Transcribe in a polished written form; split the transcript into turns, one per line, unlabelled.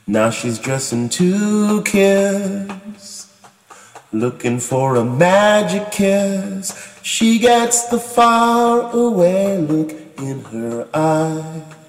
Now she's dressing to kiss, looking for a magic kiss. She gets the far away look in her eye.